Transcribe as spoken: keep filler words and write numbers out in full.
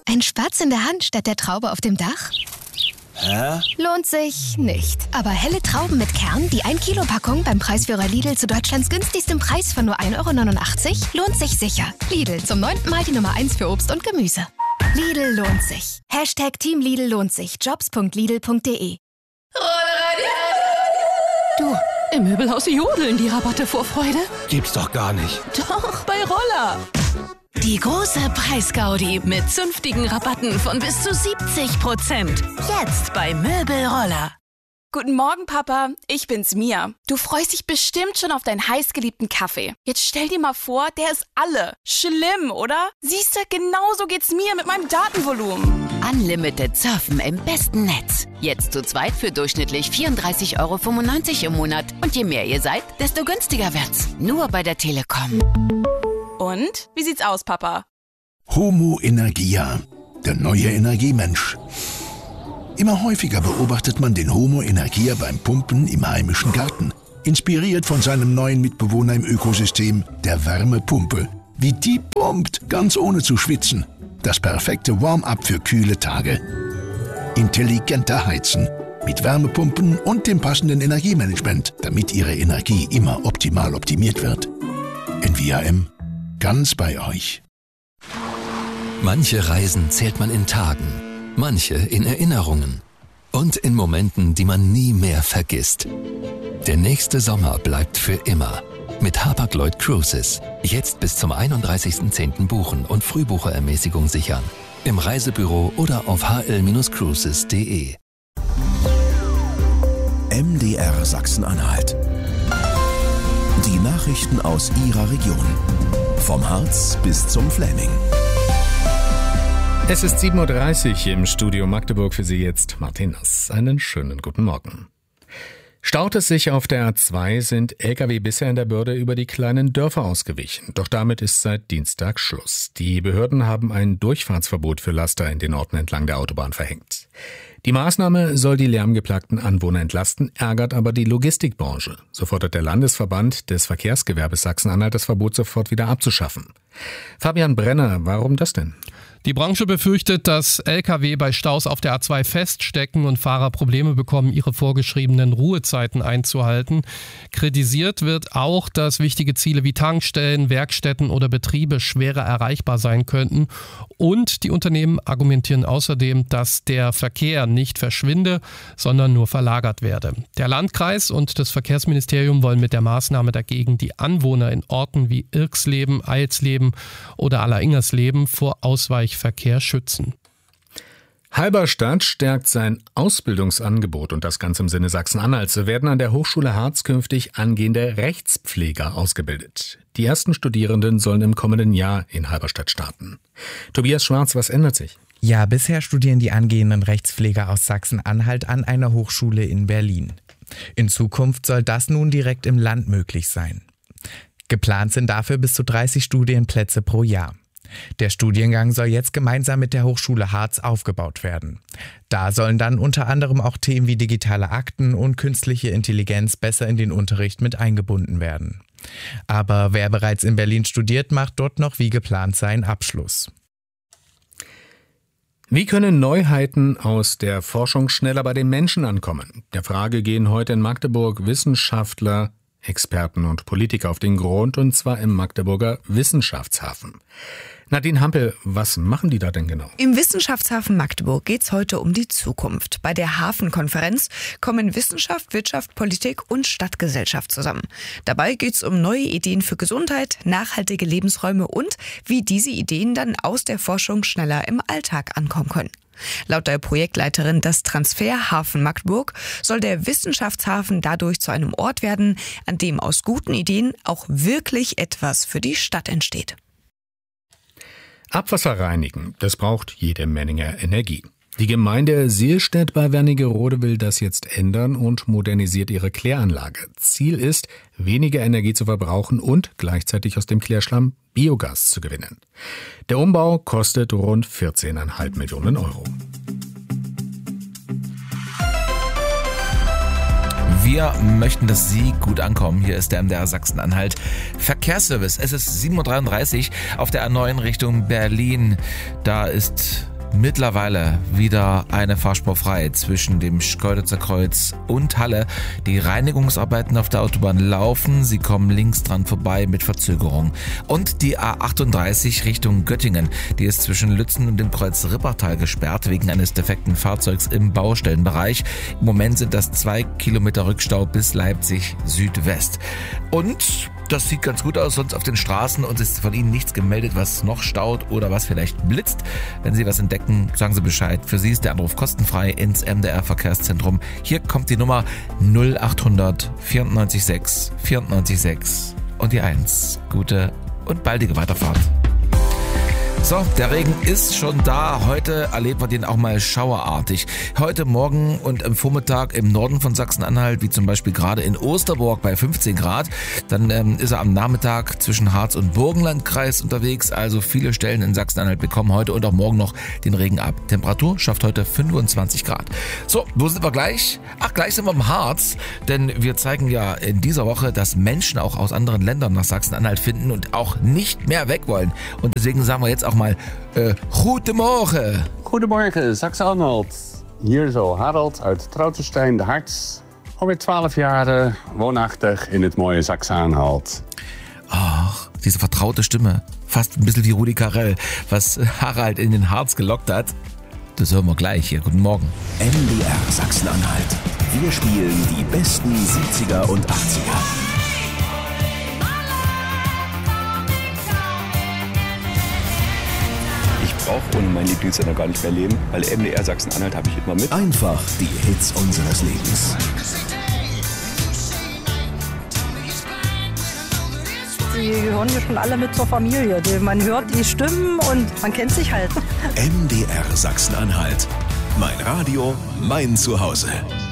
Ein Spatz in der Hand statt der Traube auf dem Dach? Hä? Lohnt sich nicht. Aber helle Trauben mit Kern, die ein Kilo Packung beim Preisführer Lidl zu Deutschlands günstigstem Preis von nur ein Euro neunundachtzig, lohnt sich sicher. Lidl, zum neunten Mal die Nummer eins für Obst und Gemüse. Lidl lohnt sich. Hashtag Team Lidl lohnt sich. Jobs punkt lidl punkt de. Du, im Möbelhaus jodeln die Rabatte vor Freude. Gibt's doch gar nicht. Doch, bei Roller. Die große Preisgaudi mit zünftigen Rabatten von bis zu siebzig Prozent. Jetzt bei Möbelroller. Guten Morgen, Papa. Ich bin's, Mia. Du freust dich bestimmt schon auf deinen heißgeliebten Kaffee. Jetzt stell dir mal vor, der ist alle. Schlimm, oder? Siehst du, genauso geht's mir mit meinem Datenvolumen. Unlimited Surfen im besten Netz. Jetzt zu zweit für durchschnittlich vierunddreißig Euro fünfundneunzig im Monat. Und je mehr ihr seid, desto günstiger wird's. Nur bei der Telekom. Und? Wie sieht's aus, Papa? Homo Energia, der neue Energiemensch. Immer häufiger beobachtet man den Homo Energia beim Pumpen im heimischen Garten. Inspiriert von seinem neuen Mitbewohner im Ökosystem, der Wärmepumpe. Wie die pumpt, ganz ohne zu schwitzen. Das perfekte Warm-up für kühle Tage. Intelligenter Heizen. Mit Wärmepumpen und dem passenden Energiemanagement, damit Ihre Energie immer optimal optimiert wird. N V A M. Ganz bei euch. Manche Reisen zählt man in Tagen, manche in Erinnerungen und in Momenten, die man nie mehr vergisst. Der nächste Sommer bleibt für immer. Mit Hapag-Lloyd Cruises. Jetzt bis zum einunddreißigsten zehnten buchen und Frühbucherermäßigung sichern. Im Reisebüro oder auf h l Bindestrich cruises punkt de. M D R Sachsen-Anhalt. Die Nachrichten aus Ihrer Region. Vom Harz bis zum Fläming. Es ist sieben Uhr dreißig im Studio Magdeburg, für Sie jetzt Martin Nass. Einen schönen guten Morgen. Staut es sich auf der A zwei, sind L K W bisher in der Börde über die kleinen Dörfer ausgewichen. Doch damit ist seit Dienstag Schluss. Die Behörden haben ein Durchfahrtsverbot für Laster in den Orten entlang der Autobahn verhängt. Die Maßnahme soll die lärmgeplagten Anwohner entlasten, ärgert aber die Logistikbranche. So fordert der Landesverband des Verkehrsgewerbes Sachsen-Anhalt, das Verbot sofort wieder abzuschaffen. Fabian Brenner, warum das denn? Die Branche befürchtet, dass L K W bei Staus auf der A zwei feststecken und Fahrer Probleme bekommen, ihre vorgeschriebenen Ruhezeiten einzuhalten. Kritisiert wird auch, dass wichtige Ziele wie Tankstellen, Werkstätten oder Betriebe schwerer erreichbar sein könnten. Und die Unternehmen argumentieren außerdem, dass der Verkehr nicht verschwinde, sondern nur verlagert werde. Der Landkreis und das Verkehrsministerium wollen mit der Maßnahme dagegen die Anwohner in Orten wie Irksleben, Eilsleben oder Alleringers-Leben vor Ausweichverkehr schützen. Halberstadt stärkt sein Ausbildungsangebot und das Ganze im Sinne Sachsen-Anhalts. So werden an der Hochschule Harz künftig angehende Rechtspfleger ausgebildet. Die ersten Studierenden sollen im kommenden Jahr in Halberstadt starten. Tobias Schwarz, was ändert sich? Ja, bisher studieren die angehenden Rechtspfleger aus Sachsen-Anhalt an einer Hochschule in Berlin. In Zukunft soll das nun direkt im Land möglich sein. Geplant sind dafür bis zu dreißig Studienplätze pro Jahr. Der Studiengang soll jetzt gemeinsam mit der Hochschule Harz aufgebaut werden. Da sollen dann unter anderem auch Themen wie digitale Akten und künstliche Intelligenz besser in den Unterricht mit eingebunden werden. Aber wer bereits in Berlin studiert, macht dort noch wie geplant seinen Abschluss. Wie können Neuheiten aus der Forschung schneller bei den Menschen ankommen? Der Frage gehen heute in Magdeburg Wissenschaftler, Experten und Politiker auf den Grund, und zwar im Magdeburger Wissenschaftshafen. Nadine Hampel, was machen die da denn genau? Im Wissenschaftshafen Magdeburg geht es heute um die Zukunft. Bei der Hafenkonferenz kommen Wissenschaft, Wirtschaft, Politik und Stadtgesellschaft zusammen. Dabei geht es um neue Ideen für Gesundheit, nachhaltige Lebensräume und wie diese Ideen dann aus der Forschung schneller im Alltag ankommen können. Laut der Projektleiterin des Transfer Hafen Magdeburg soll der Wissenschaftshafen dadurch zu einem Ort werden, an dem aus guten Ideen auch wirklich etwas für die Stadt entsteht. Abwasser reinigen, das braucht jede Menge Energie. Die Gemeinde Seelstedt bei Wernigerode will das jetzt ändern und modernisiert ihre Kläranlage. Ziel ist, weniger Energie zu verbrauchen und gleichzeitig aus dem Klärschlamm Biogas zu gewinnen. Der Umbau kostet rund vierzehn Komma fünf Millionen Euro. Wir möchten, dass Sie gut ankommen. Hier ist der M D R Sachsen-Anhalt Verkehrsservice. Es ist sieben Uhr dreiunddreißig auf der A neun Richtung Berlin. Da ist mittlerweile wieder eine Fahrspur frei zwischen dem Schkeuditzer Kreuz und Halle. Die Reinigungsarbeiten auf der Autobahn laufen, sie kommen links dran vorbei mit Verzögerung. Und die A achtunddreißig Richtung Göttingen, die ist zwischen Lützen und dem Kreuz Rippertal gesperrt wegen eines defekten Fahrzeugs im Baustellenbereich. Im Moment sind das zwei Kilometer Rückstau bis Leipzig Südwest. Und das sieht ganz gut aus, sonst auf den Straßen. Uns ist von Ihnen nichts gemeldet, was noch staut oder was vielleicht blitzt. Wenn Sie was entdecken, sagen Sie Bescheid. Für Sie ist der Anruf kostenfrei ins M D R Verkehrszentrum. Hier kommt die Nummer null achthundert vierundneunzig sechs vierundneunzig sechs und die eins. Gute und baldige Weiterfahrt. So, der Regen ist schon da. Heute erlebt man den auch mal schauerartig. Heute Morgen und am Vormittag im Norden von Sachsen-Anhalt, wie zum Beispiel gerade in Osterburg bei fünfzehn Grad. Dann ähm, ist er am Nachmittag zwischen Harz und Burgenlandkreis unterwegs. Also viele Stellen in Sachsen-Anhalt bekommen heute und auch morgen noch den Regen ab. Temperatur schafft heute fünfundzwanzig Grad. So, wo sind wir gleich? Ach, gleich sind wir im Harz. Denn wir zeigen ja in dieser Woche, dass Menschen auch aus anderen Ländern nach Sachsen-Anhalt finden und auch nicht mehr weg wollen. Und deswegen sagen wir jetzt auch mal äh, Goedemorgen. Goedemorgen, Sachsen-Anhalt. Hier zo Harold uit Trautenstein, de Harz. Alweer twaalf jaar woonachtig in het mooie Sachsen-Anhalt. Ach, diese vertraute Stimme. Fast ein bisschen wie Rudi Carrell, was Harald in den Harz gelockt hat. Das hören wir gleich hier. Guten Morgen. M D R Sachsen-Anhalt. Wir spielen die besten siebziger und achtziger. Ich brauche ohne meinen Lieblingssender gar nicht mehr leben, weil M D R Sachsen-Anhalt habe ich immer mit. Einfach die Hits unseres Lebens. Die gehören ja schon alle mit zur Familie. Man hört die Stimmen und man kennt sich halt. M D R Sachsen-Anhalt. Mein Radio, mein Zuhause.